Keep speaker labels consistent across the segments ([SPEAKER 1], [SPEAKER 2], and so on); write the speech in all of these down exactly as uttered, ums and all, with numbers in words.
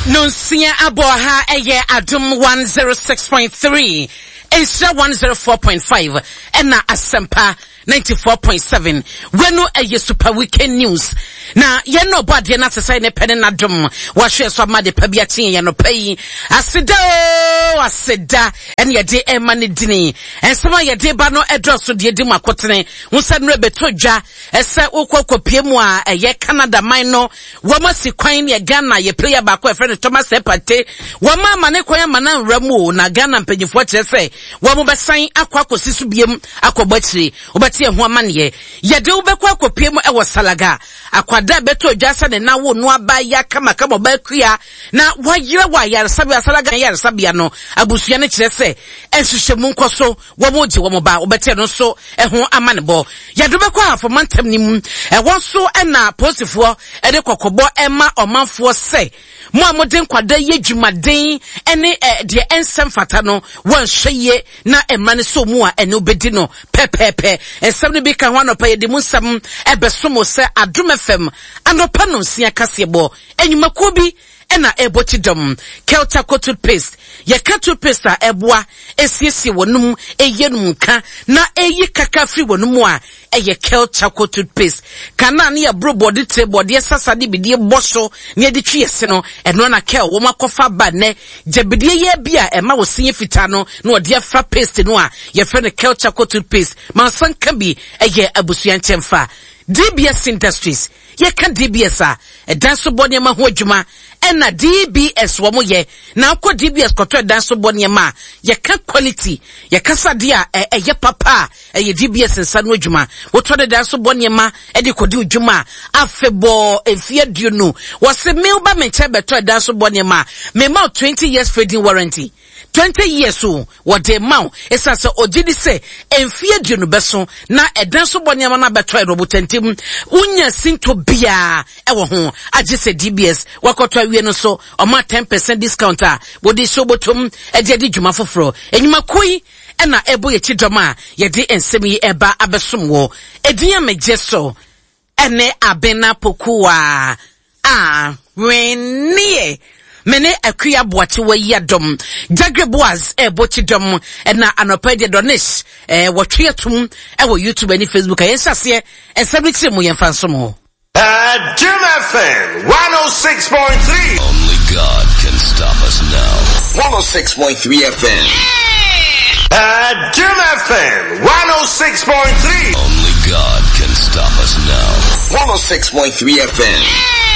[SPEAKER 1] Nonsia aboha eye adum one oh six point three, Asia one oh four point five, Ena Asempa ninety-four point seven. Wenu eye super weekend news. Na yeno body na sasa ne pene na dum wa hwe so ma de pa bia tin ye no pai aseda aseda en ye de e ma ne dini ensema ye de ba no edroso de di makotene wonsa no beto dwa ese okokopie mu a ye Canada man no wo ma si kwan ye Ghana ye player ba ko e friend Thomas Epate wo ma ma ne kwan ma na nramu na Ghana mpanyifo kire se wo mo besan akwa akosisu biem akobachiri obati ehu amane ye de wo bekwa akopie mu e wo Salaga akwada beto dwasa ne na wo no aba ya kama kama ba kua na wayira wa ya sabia Salaga ya sabia no abusuya ne kire se enhwehwe mu nkoso wo mo je wo mo ba obati no so ehu amane bo ya do bekwa afo mantem ni mu e won so na posifo e de kokobo ema omanfo se mo amodin kwada ye dwumaden ene de ensem fata no won hweye na emra ne so mu a ene obedi no pepepe ensem ne bi ka ho anopa ye de mu nsem e besomo se Adum F M anopa no sia kasebo enyumako bi ena ebotidom Kelta toothpaste ye ka toothpaste a eboa esiesie wonum eyenum nka na eyi kaka free wonum a eye Kelta toothpaste kana na ye bro body te body sasa de bidie boso na de twiese no eno na kel wo makofa ba ne jebidie ye bia e ma wo sinye fita no na ode afra paste no a ye fe ne Kelta toothpaste man san kan bi eye abusuan chemfa D B S Industries ye kan D B S a e danso body ma ho adwuma ena D B S wo mo ye na akọ D B S koto danso body ma ye kan quality ye kasa dia e ye papa e ye D B S nsa no adwuma wo to de danso body ma e de kodi adwuma afebo efie duonu wo se me ba me che beto danso body ma me ma twenty years trading warranty twenty years o what de ma esa se ogidi se enfie duonu beso na edanso body ma na beto robotentim unya sinto bia e wo ho age se D B S wakoto awie no so o ma ten percent discount a wo de so botom e de de dwuma foforo enyuma koi ena ebo ye chidoma ye de ensem yi eba abesom wo edin amegye so ene abena pokuwa a wenie mene akuya boate wa yadom Jagre Boaz e bochidom ena anopa de donish e wotwe atum e wo YouTube and Facebook ayen sase e sabiti mu yen fansom ho
[SPEAKER 2] Adum F M one oh six point three.
[SPEAKER 3] Only God can stop us now.
[SPEAKER 2] one oh six point three F M. Adum F M one oh six point three.
[SPEAKER 3] Only God can stop us now.
[SPEAKER 2] one oh six point three F M.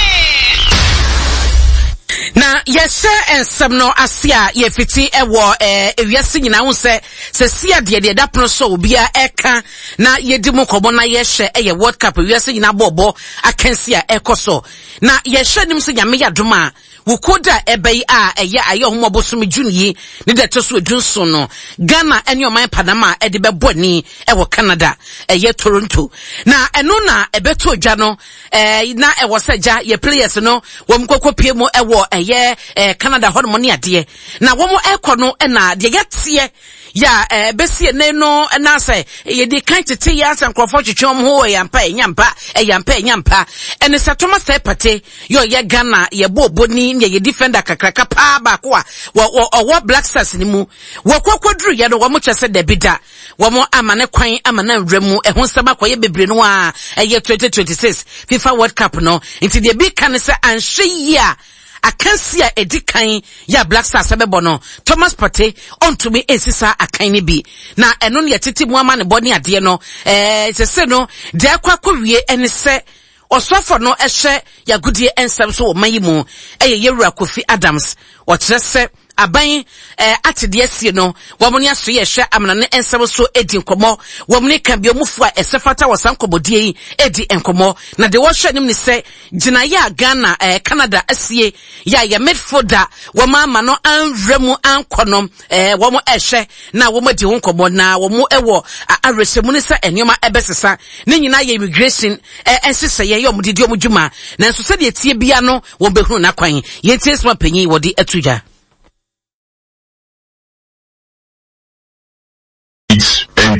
[SPEAKER 1] Na yeshe ensem no asia ye fiti ewo eh ewiase nyina hu se se sia de de dapno so obia eka na yedi mu kobo na yeshe eye World Cup ewiase nyina bobo akansia ekoso na yeshe nim se nyame yadoma wukoda ebei a eye aye homobosom junyi ne de to so edunso no Ghana ene oman Panama e de beboni ewo Canada eye Toronto na eno na ebeto dwa no eh na ewo seja ye players no wom kokopie mu ewo eye eh Canada hono ne ade na wo mo ekọ no na de yetie ya eh besie ne no na say ye di kan tete ya san krofo twetwom ho ya mpa enyampa eyampa enyampa ene sa Thomas Epate yo ye Ghana ye boboni ne ye defender kakraka pa ba ko a wo Black Stars ni mu wo kokodru ye no wo mo kyese da bida wo mo amane kwan amana nwramu ehon sema koye bebre no a eye twenty twenty-six FIFA World Cup no inti de bi kan se anhwe ya akansia edikan ya Black Stars abebo no Thomas Partey ontumi esisa akan ne bi na eno ne tete mu ama ne boni ade no eh sese no de akwa kowie ene se osofo no ehye ya gudie ensem so wo mayimu eye Yewura Kofi Adams o kyerese aban eh atede asie no womni aso ye hwe amna ne ensem so edi nkomo womni kan bi omufu a esefata wasan kobodie yi edi enkomo na de wo hwe nim ne se gina ya Ghana eh Canada asie ya ya midfielder woma ama no anwramu ankonom eh womo ehwe na womo di nkomo na womo ewo arresemu ne se enioma ebesesa ne nyina ya immigration eh ensese ye yom didi omudwuma na nso se de tie bia no wo behunu na kwan ye tie sma panyi wodi atuja
[SPEAKER 4] and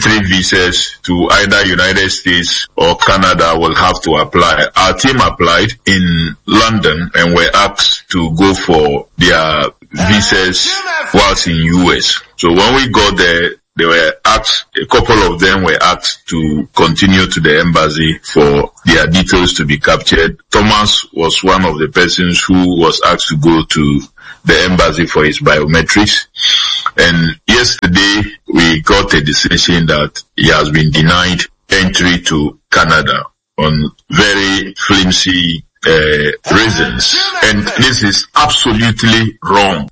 [SPEAKER 4] three visas to either United States or Canada will have to apply. Our team applied in London and were asked to go for their visas whilst in U S. So when we got there, they were asked, a couple of them were asked to continue to the embassy for their details to be captured. Thomas was one of the persons who was asked to go to the embassy for his biometrics. And yesterday we got a decision that he has been denied entry to Canada on very flimsy uh, reasons. And this is absolutely wrong.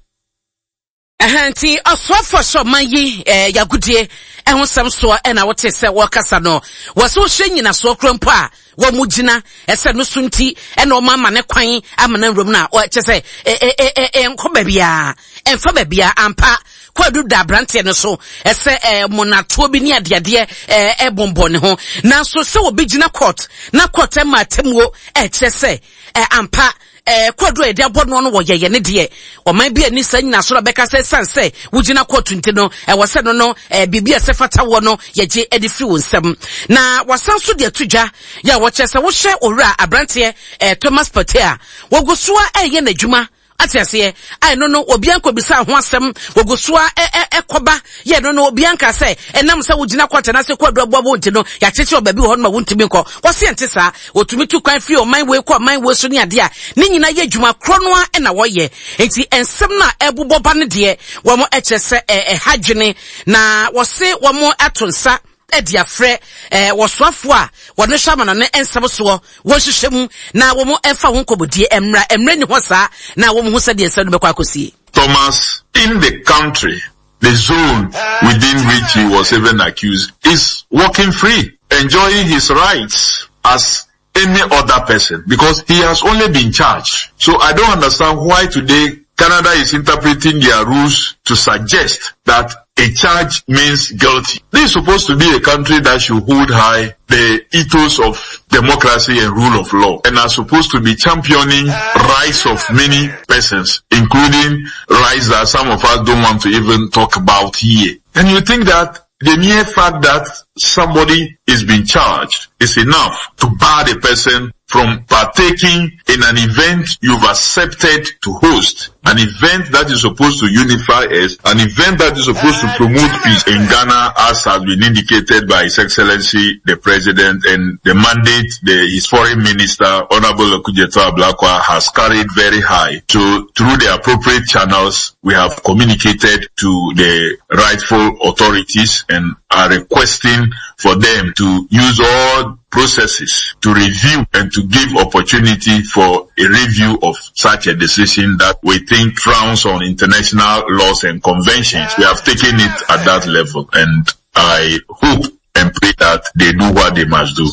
[SPEAKER 1] Ahanti asofo so mayi eh yagudie ehun sam so e na wote se wo kasa no waso hwenyina so krompo a wo mugina ese no sunti e na o mama ne kwan amana nrom na o che se e e e enko babia enfa babia ampa kwadu da brante no so ese eh monato bi ni adeade eh e bombo ne ho na so se wo begina court na court e ma temwo e che se eh ampa eh kwadu e de abono no wo yeye ne de o man bi ani sa nyina so beka se sanse wugina court nti no e wo se no no eh bibia se fata wo no yeje e de fi wo nsam na wasan so de tudwa ya wo che se wo hye owura abrante eh Thomas Patea wo gusua eh ye na dwuma atiase ai no no obianko bisa ho asem wogosua e e koba ye no no obianka se enam se wugina kwata na se kwadu abobo nti no ya cheche obabi ho no ma wuntimi nko wose ente sa otumi tu kwan fi o man we ko man we so ni ade a ne nyina ye dwuma krono a na wo ye enti ensem na ebubo ba ne de wo mo eche se e hadwene na wose wo mo atonsa edia frɛ eh wɔsoafo a wɔne hwamana ne ensɛm so wɔhyehyɛm na wɔn ɛfa ho nkɔbodie emra emre ni hɔ saa na wɔn ho sɛ de ensɛm no bɛkɔ akosie.
[SPEAKER 4] Thomas, in the country, the zone within which he was even accused, is walking free, enjoying his rights as any other person, because he has only been charged. So I don't understand why today Canada is interpreting their rules to suggest that a charge means guilty. This is supposed to be a country that should hold high the ethos of democracy and rule of law, and are supposed to be championing rights of many persons, including rights that some of us don't want to even talk about here. And you think that the mere fact that somebody is being charged is enough to bar the person from partaking in an event you've accepted to host, an event that is supposed to unify us, an event that is supposed to promote peace in Ghana, as has been indicated by His Excellency the President, and the mandate the, his Foreign Minister, Honorable Okudzeto Ablakwa, has carried very high. So through the appropriate channels, we have communicated to the rightful authorities and are requesting for them to use all processes to review and to give opportunity for a review of such a decision that we think frowns on international laws and conventions. We have taken it at that level, and I hope and pray that they do what they must do.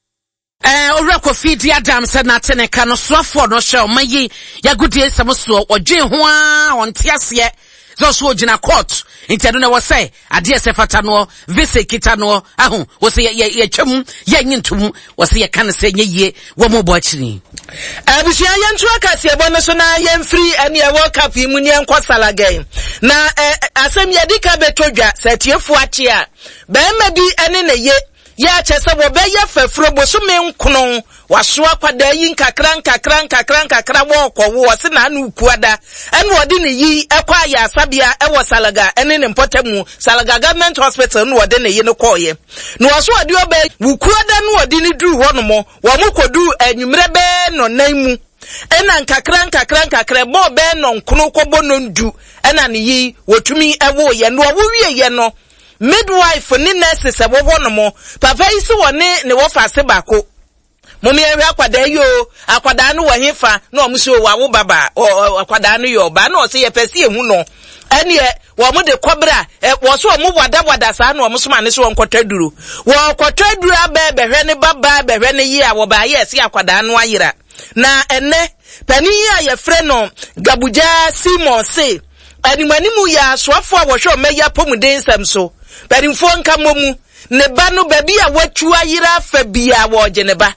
[SPEAKER 1] Eh owura Kofi di Adam se na teneka no soafo no hwe o mayi yagudie samoso odwen ho a onte ase so so gina court intendo na wo say ade se fata no visa kita no ahu wo say ye twam ye nyintum wo say ye kan se nyeye wo mo bo akiri
[SPEAKER 5] abusia yentu akase ebo no so na ye free ene e world cup mu ne enkwasala game na asem ye dika betodwa setiefu ache a be ma bi ene na ye ya chese wo be ye fafuro boso me nkono waso akwada yi nkakran kakran kakran kakra wo kwowo wose na anu kuada ene wode ne yi ekwa ya asabia e wo Salaga ene ne mpotamu Salaga government hospital no wode ne yi ne koye no waso ade obe wukuada no wode ne duru ho no mo wo mo kodu anwumre be no nanmu ena nkakran kakran kakra bo be no nkono kwobo no ndu ena ne yi wotumi ewo ye no wo wie ye no midwife ni nurses ebo no mo papa isi woni ne wo fa se bako momi ehwe akwada yo akwada no wahefa na o mso wa wo baba akwada no yo ba na o se ye pese ehu no ene wo mo de kobra wo so mo wada wada sa na o mso ma ne so nkotaduru wo nkotaduru aba behwe ne baba behwe ne yi a wo ba ye se akwada no ayira na ene pani ya ye fre no Gabuja Simon se animanimu ya soafo a wo hwe o meya pomuden sam so berimfo nka momu ne ba no ba bia watu ayira fa bia wo je ne ba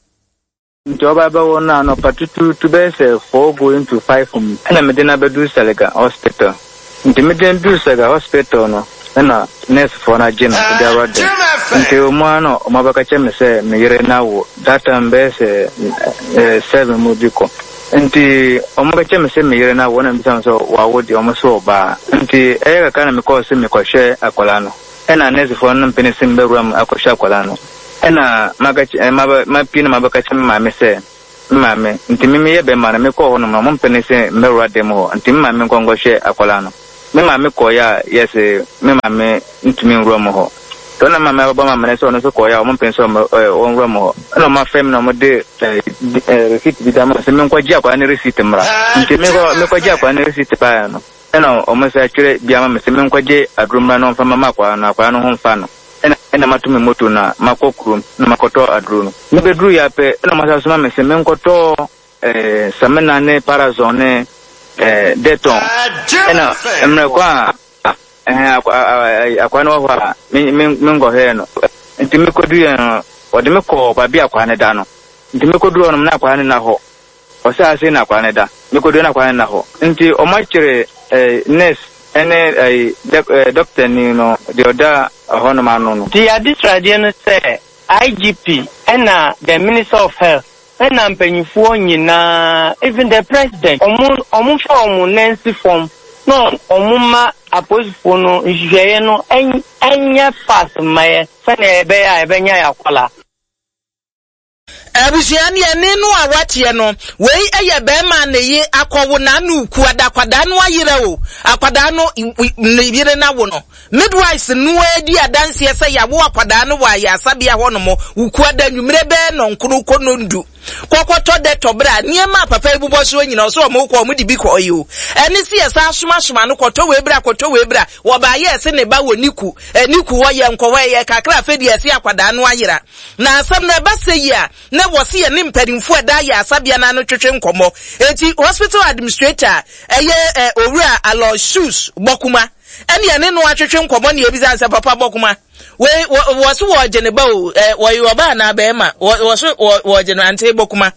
[SPEAKER 6] Joba ba wona no patutu to be say four going to five um na medina bedu Salaga hospital nti medina bedu Salaga hospital no na nurse for na gym the road until one o mabaka cheme se me yere na wo that time be se seven mu biko nti o mabaka cheme se me yere na wo na mbisan so wa wo di o mo so ba nti e ga kana me ko se me ko hwe akola no e na nurse for na mpene se mberuam akohwe akola no e na mabaka mabaka mapina mabaka cheme ma me se mame nti mimi ye be ma na me ko hono mo mpene se mberua dem ho nti mame nkongo hwe akola no me mame ko ya yes me mame ntumi nro mo ho to na mame ba mame na so no so ko ya mo penso o nro mo ho no ma fem na mo de receipt bi da ma se me nkwaji akwa ne receipt mra nti me ko me kwaji akwa ne receipt pa no ena o mo sa kire bia mame se me nkwaji adrumra no mfa mama akwa na akwa no ho mfa no ena ena matume moto na makokuru na makoto adru no me bedru ya pe ena ma sa so mame se me nkoto eh samena ne parazone eh deton ena emre kwa eh akwa no hwa mingo he no nti me kodu ya ode me ko ba bia kwa ne da no nti me kodu no na kwa ne na ho o sa ase na kwa ne da me kodu na kwa ne na ho nti o ma kire eh nurse ene doctor ni no de oda ho no ma no no
[SPEAKER 7] ti adistrade no say I G P and the Minister of Health and I'm paying for nyina even the president omun omun form Nancy form no omuma apostle no nhweye no enya fast my fane ebe ya ebe nya yakwala
[SPEAKER 5] Abusiani ene no awatie no wei eye be ma na yi akowo na nu ku adakwada no ayire o akwada no yire na wo no midwives no edi adanse ese ya wo akwada no wa ya sabia ho no mo uku adanwumre be no nkuru kono ndu kokoto de tobra niema papa ibubo so nyina so mo ko mo di bi ko yi o ene si esa asoma soma no koto we bra koto we bra wo ba ye ese ne ba woniku eniku wo ye nko we ye kakra fe di ese akwada no ayira na asam na ba se yi a na wose ye ne mpadimfo eda ya asabia na no twetwe nkomo eti hospital administrator eye owura alo shoes bokuma ene ye ne no atwetwe nkomo ne ebiza nse papa bokuma we wose wo gene ba o wo yo ba na ba ma wose wo gene ante bokuma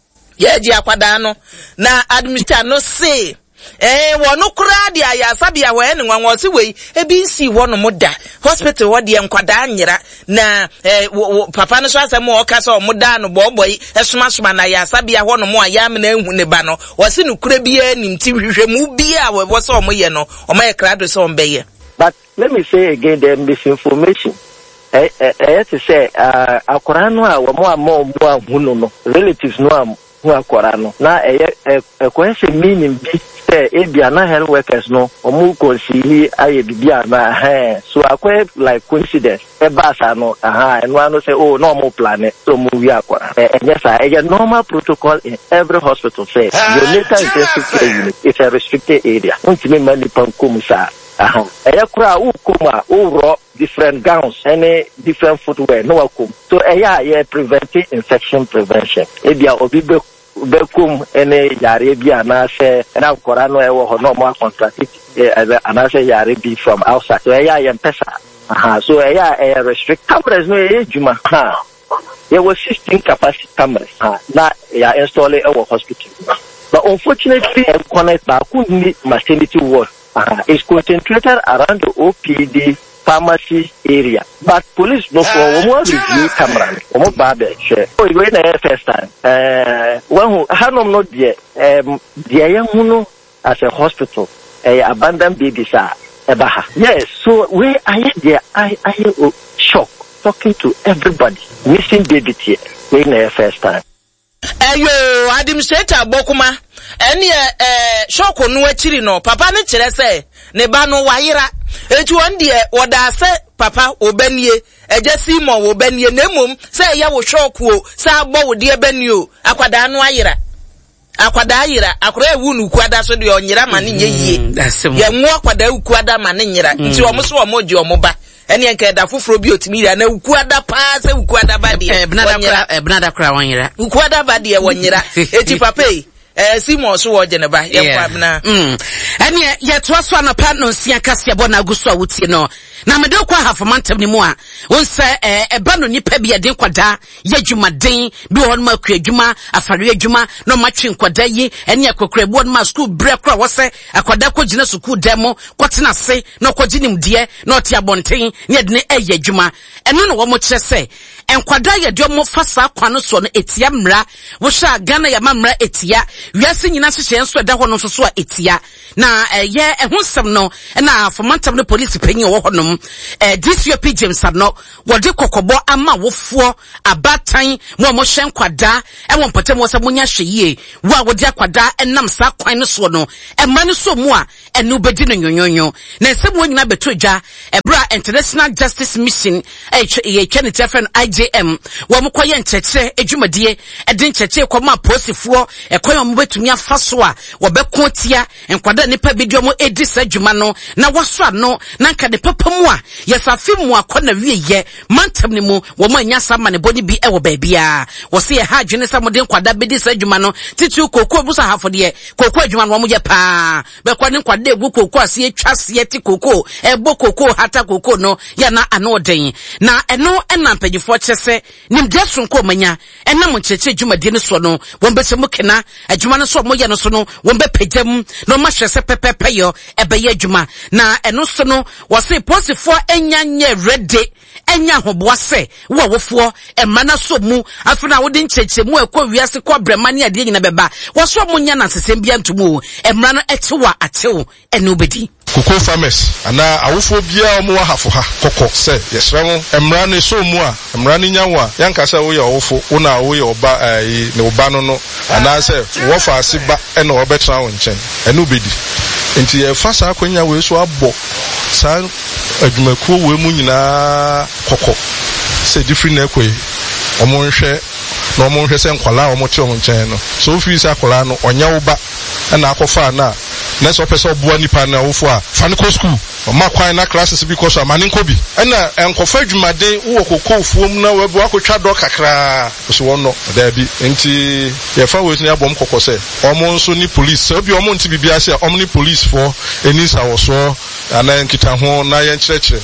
[SPEAKER 5] ye ji akwada no na administrator no say eh wono kura dia ya sabia we ne nwanwo se we ebi nsi wono moda hospital wo de nkwada anyira na eh papa no so asem o ka so moda no boboy esoma soma na ya sabia wono mo ayam na ehu ne ba no wo se no kura bia nimti hwehwemu bia we wo so mo ye no o ma ye krado so mbeye.
[SPEAKER 7] But let me say again, the misinformation. Eh eh eh to say uh akora no a wo mo amo mo ahunu no relatives no am hu akora no na eh eh question meaning bi say e bia na health workers no omu consider aye bibia na eh so akwa like coincidence e ba sa no aha and one no say oh no more planet so mu wi akora eh yes I a normal protocol in every hospital say your later intensive care unit is a restricted area untime mani pankom sa aha eya kura u kuma u ro different gowns any different footwear no akum so eya ye preventing infection prevention e bia obi be bekum ene yare bia na se na kora no e wo ho no mo contract e ana se yare be from outside so eya ye pesa aha so eya e restrict cameras no e juma ha ye was sixteen capacity cameras ha na ya install e wo hospital but unfortunately e connect ba ku ni maternity ward Uh, is concentrated around the O P D pharmacy area. But police no for one more review camera. One bad share. Oh, you wait the first time. Uh, one who Hanom not yet. Um, the young as a hospital, a abandoned babies are ebaha. Yes, so where I there, I I shock talking to everybody. Missing baby here. Wait the first time.
[SPEAKER 5] Ayo, administrator Bokuma. Eni eh shoko no akiri no papa ne kire se ne ba no wayira etu on de woda se papa obanie eje simo wo banie nemum se ya wo shoko o se agbo wo de banie o akwada no ayira akwada ayira akora ewu nu kwada so de onyira ma ne nyeyie ye nwo akwada ewu ada ma ne nyira nti omo so omo ji omo ba eni enke da foforo bi otimi ya na uku ada pa se uku ada ba de
[SPEAKER 1] ebnada kra ebnada kra wonyira
[SPEAKER 5] uku ada ba de wonyira eti papa eh Simon so wo Geneva ye kwabna
[SPEAKER 1] mm ene ye to so anapa no sia kase bo na aguso a wutie no na me de kwa hafomantam ni mu a won se eh eba no nipa bi eden kwada ye dwumaden bi ho no makua dwuma afare adwuma no matwe nkwada yi ene akokra bo no ma school break kra wo se akwada ko gina school demo kwotena se no ko ginim de no te abonten ne de ne eye adwuma eno no wo mo kire se enkwada ye de mo fasa kwano so no etia mra wo sha Ghana ya mamra etia wiase nyina hyehyɛ nso da hɔ no so a etia na ye ehusem no na fomantam no police panyin wo hɔ no eh D C O P James no wɔde kokobo ama wofoɔ abatan mo mo hye nkwada e won potem wo sɛ munya hweyie wo a wode akwada enam sa kwan no so no e ma no so mu a enu bedi no nyonyonyo na nsɛm wo nyina beto dwa ebra International Justice Mission eh ye Kenneth Friend I J M wo mo koye nkyekye adwumadie ede nkyekye kɔma posifoɔ ekoyo mo betumi afa so a wo bɛko tia nkwada nipa bidio mo edi sa dwuma no na waso ano na nka de papa mu a yesafi mu akɔna wieye mantam ne mu wo mo anya sama ne boni bi ɛwɔ baabia wo se ye ha dwene sa mo de nkwada bedi sa dwuma no titu kokoo busa hafo de kokoo dwuma no mo ye pa bɛkɔ ne nkwada egu kokoo ase atwa se ti kokoo ɛbo kokoo hata kokoo no ya na ano den na ɛno ɛna mpanyifo kyese nim de sonko manya ɛna mo kyekye dwumadi ne so no wo mbese mo kena adwuma no so mo ye no so no wo mbepagam no ma hwese pepepe yo ebeye adwuma na ɛno so no wo se posifo enya nye ready enya hoboa se wo wofoɔ ɛma na so mu afina wo de nkyekye mu ekɔ wiase kɔ brema ne ade nyina beba wo so mo nya na sesem bia ntomu emra no ɛtewa atew ɛne obedi
[SPEAKER 8] Cocoa farmers ana awofo bia omo hafo ha kokko se yesre mo emra ne so mu a emra ne nyawo a yanka se wo ye awofo wo na wo ye oba eh ne oba no no ana se wo fa ase ba e na obetra wo nchen ene obedi enti ye fa sa akonya we so abo sa adwumakuo we mu nyina kokko se different na ekwe omo nhwe na omo nhwe se nkwala omo che omo nchen no so fi se akola no onya wo ba na akofa na na so pese oboa nipa na wofo a faniko school o ma kwan na classes bi koso amane nkobi na enkofa adwumaden wo kokofo mu na wabu akotwa do kakra so wonno da bi enti ye fa we ni abom kokose omo nso ni police so bi omo nti bibia se omo ni police for enisa wo so ana nkita ho na ye nkyerɛkyerɛ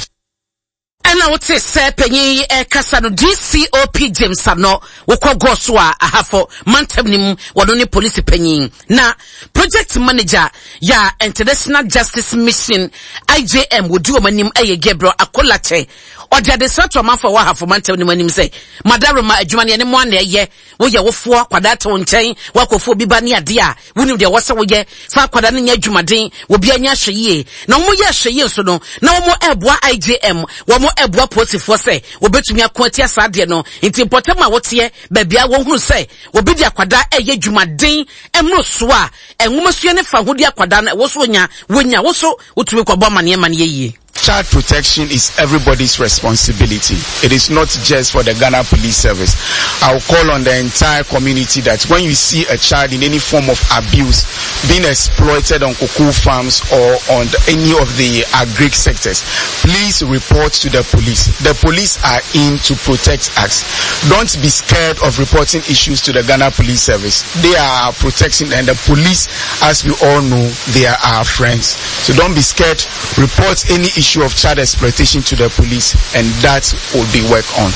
[SPEAKER 1] ana wote se panyi e kasa no D C O P James no wokɔ go so a ahafo mantam nim wono ne police panyi na project manager ya International Justice Mission I J M wodi o manim eye Gabriel Akolache ɔde de sato manfo wa ahafo mantam nim anim sɛ madaroma adwuma ne ne mo ana eye wo ye wofoɔ kwada to nkyɛn wakofo bi ba ne ade a wonim de wo sɛ wo ye fa kwada ne nya adwumaden wo bia nya hweye na wo ye hweye so no na wo mo eboa I J M wo mo eboa posifo se obetumi akoatia saade no nti potem a wote ba bia wo hunu se obedi akwada eye dwumaden emro so a enwumasua ne fa hodi akwada na wo so nya wonya wo so wotumi kwabo mane mane yie.
[SPEAKER 9] Child protection is everybody's responsibility. It is not just for the Ghana Police Service. I'll call on the entire community that when you see a child in any form of abuse being exploited on cocoa farms or on the, any of the agric sectors, please report to the police. The police are in to protect us. Don't be scared of reporting issues to the Ghana Police Service. They are our protection, and the police, as we all know, they are our friends. So don't be scared. Report any issue of child exploitation to the police, and that will be worked on.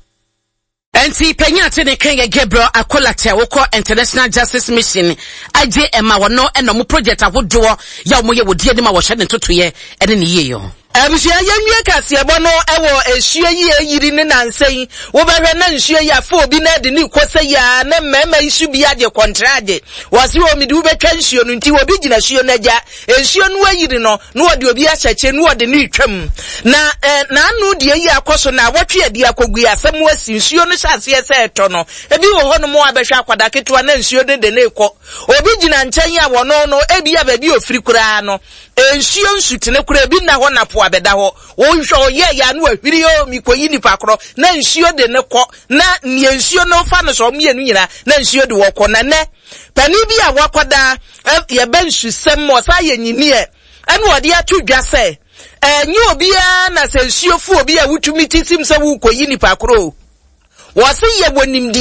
[SPEAKER 1] Enti penyate ne kan Gabriel Akolache woko International Justice Mission I J M wono eno mo project ahodo ya mo ye wodie de ma wo hye ne totoye ene ne ye yo.
[SPEAKER 5] Abusua yenwie kasebo no ewo ehue yi eyiri ne nansen wo behwe na nhue ya fa obi na de ne kwose ya na mema isu bi ade contrade wose wo mi de wo betwa nhue no nti obi gina hue no agya ehue no ayiri no no wo de obi ahyeche no wo de ne twam na na anu de yi akoso na wotwe ade akogu asem wasi nhue no hyase ese eto no ebi wo ho no mo abehwe akwada ketewa na nhue de de ne ekọ obi gina nchen ya wo no no ebi ya ba bi ofiri kura no nhue nsutene kura ebi na ho na po abeda ho wo hwo ye ya no ahwiri o mikoyi nipa kro na nsuo de ne kɔ na ne nsuo no fa no so mienu nyina na nsuo de wo kɔ na ne pani bi a wakoda ye ben susem mo sa ye nyini e ene wode atodwa se enye obi a na se nsuo fu obi a wutumi tisim se wo koyi nipa kro wo se ye bonimdie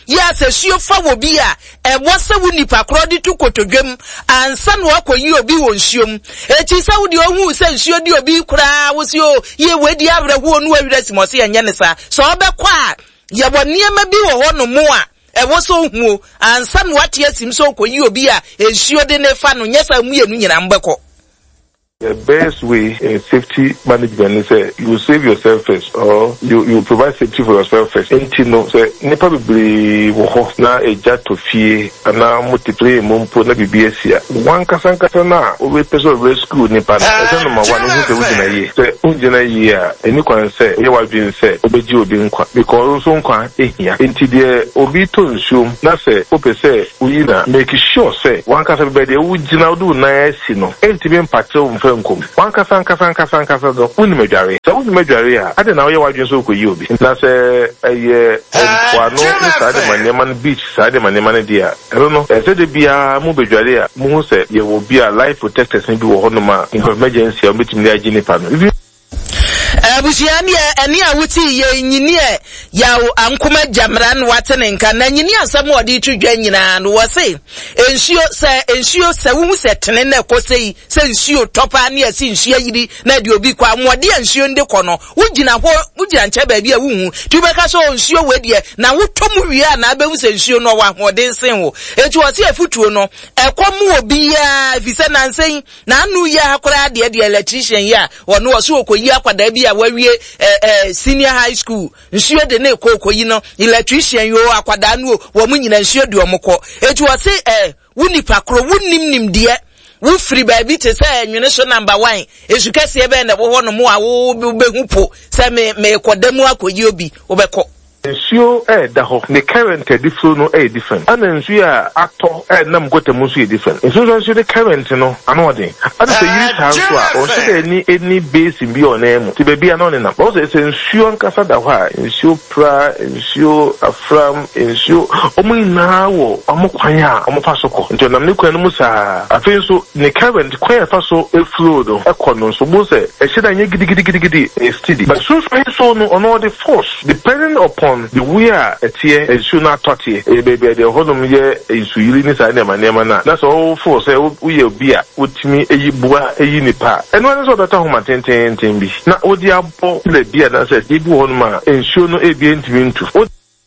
[SPEAKER 5] yes nsuo fa wo bi a e wo se wo nipa kro de to kotodwem ansa no akoyi obi wo nsuom eti se wo de ohu se nsuo de obi kura wo si o ye wedi abrahu no awirasi mo se enye ne sa so obekwa a ye wo niema bi wo ho no mo a e wo so hu ansa no ate asim so akoyi obi a nsuo de ne fa no nyesa mu yenu nyina mbekọ.
[SPEAKER 10] The best way in safety management is uh, you save yourself first, or you, you provide safety for yourself first. And you know, so never be na a jet to fear and now multiply mumpo na B B S here. One kasan kasana over person rescue nipa. I don't know one who say within a year. Say within a year, and you can say you have been said obeji obi nkwa because also nkwa eh here. Into the obi to nsum na say ope say we na make sure say one kasan be the ujina do na si no. Enti be patrol nkom wan kasa kasa kasa kasa do uni medware so uni medware a ade na wo ye wadwen so ko yi obi na se eye kwa no sa de manema beach sa de manema ne dia I don't know e se de bia mu bedware a mu hu se ye wo bia life protectors ni bi wo hono ma emergency o metim dia gini pa no abusiani eni awuti ye nyini e yawo ankoma jamran watene nka na nyini asam odi twedwa nyina no wose ensuo se ensuo se wu se tene na ekosei se ensuo topa na esi ensuo yiri na de obi kwa mode ensuo nde kono wugina ho wugina nche ba bia wuhu tubeka so ensuo wedie na wotomu wi a na abewu se ensuo no wa hode sen wo etu wose afutuo no ekomu obi ya vise na nsen na anu ya akora de de electrician ya wono wose okoyi akwada bi a wawie eh, eh, senior high school nsuo de na ekokoyi no electrician yo akwada no wo mu nyina nsuo de omukọ etu wose eh wunipa kro wunim nim de wo free baby te say nwene so number one esukase ebe na wo ho no mo a wo behu po say me me kodamu akoyi obi wo bekọ ensure eh da ho the current different no eh different and ensure actor eh nam gote mu so different ensure so the current no ano dey and say you have so a o so any any base bi on em ti baby ano ne na o so ensure nkasa da ho a ensure pra ensure afram ensure omo ina wo omo kwan a omo fa so ko nti nam ne kwan no mu sa afi so the current kwan fa so e flow do e kono so bo say e sheda nye gidi gidi gidi gidi steady but so so no on the force depending upon the we are at here and should not touch it a baby the whole year is really inside them and them that's all for say we will be with me a bua a unipa and one is all that home ten ten ten be now what the apple the beer that says you one man and show no a be into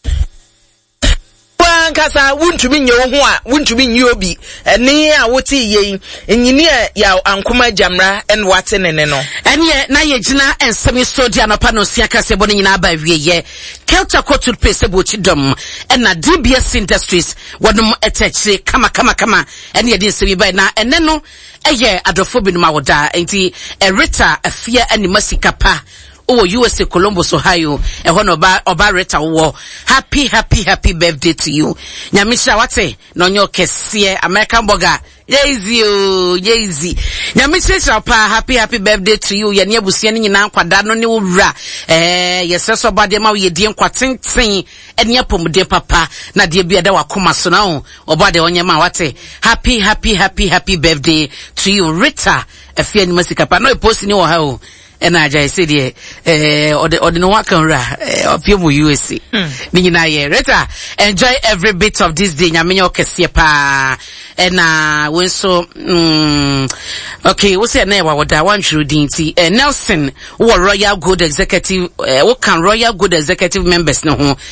[SPEAKER 5] kasa wuntumi nye ho a wuntumi nye obi eni a woti ye enyini ya ankoma jamra en wate nene no
[SPEAKER 1] ene na ye gina ensemi sodia no pa no sia kase bo nyina ba wieye Kelta Kotul Pese Bochidom and na D B S Industries wadum etechi kama kama kama ene ye din sebi ba na ene no eye adofobin mawoda enti erita afia eni masika pa oh U S A Columbus Ohio e hono ba oba reta wo happy happy happy birthday to you nyamisha wate no nyo kese American burger yezi o yezi nyamisha pa happy happy birthday to you ye ne abusia ni nyina kwada no ne wura eh yeseso ba de ma ye die kwatenten ene apomde papa na de bia da wakoma so na oba de onye ma wate happy happy happy happy birthday to you Rita afia ni masika pa no post ni wo ha o and I just said, eh, or the, or the no one can ra, of you U S A. Meaning I, Rita, enjoy every bit of this day. I mean, okay, pa, and, uh, when so, um, okay, what's your name? What I want you to uh, Nelson, who are Royal Good Executive, uh, what can Royal Good Executive members know, uh,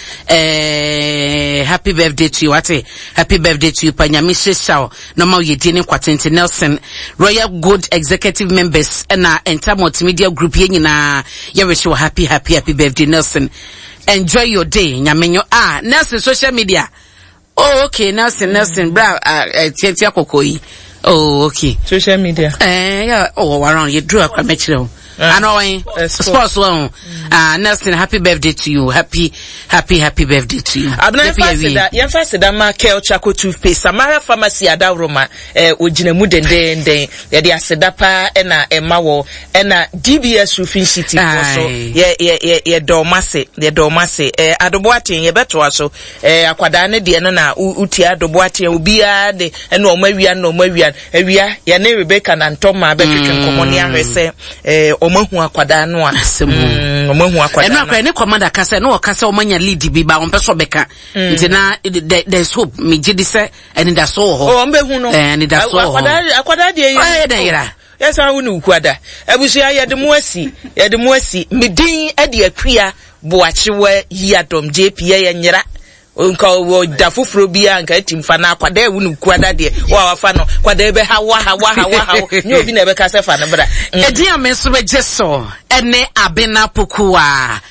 [SPEAKER 1] happy birthday to you, what happy birthday to you, Panya Missus Shaw, no more you didn't quatint Nelson, Royal Good Executive members, and, uh, enter multimedia group yen na ye wish you happy happy happy birthday Nelson. Enjoy your day nyamenyo ah Nelson social media. Oh okay Nelson Nelson bra ah tientia kokoi. Oh okay
[SPEAKER 5] social media.
[SPEAKER 1] Eh yeah oh around you draw akwa mechire. I know uh, sports one. Mm. Uh, Nelson, happy birthday to you. Happy, happy, happy birthday to you.
[SPEAKER 5] Abna fast da, yen fast da ma Kelcha ko toothpaste. Samara pharmacy ada Roma. Eh, ojina mu den den den. Ye de aseda pa e na e mawo e na D B S Roofing City also. Ye ye ye ye domase, ye domase. Eh, adoboate ye beto aso. Eh, akwada ne de no na uti adoboate obi a de e no omawia no omawia. Ewia ye ne Rebecca na Ntoma be twetwe nkomo ne ahwese. Eh omahu akwada no a mm omahu akwada
[SPEAKER 1] no akwa ne commander kasa no kasa o manya lead bi ba on peso beka nti na there's hope me gidi se and da so ho
[SPEAKER 5] o mbehu no
[SPEAKER 1] and da so ho
[SPEAKER 5] akwada akwada de
[SPEAKER 1] eh da yira
[SPEAKER 5] yesa wo nu kwada abusia ye de mu asi ye de mu asi medin e de akua boachewa yadom J P ye nyira nka wo da foforo bia nka timfa na akwada ewu nu kwada de wa wafa no kwada ebe ha wa ha wa ha wa ha ni obi na ebe ka sefa no bra
[SPEAKER 1] edi ameso be jeso ene abena pokuwa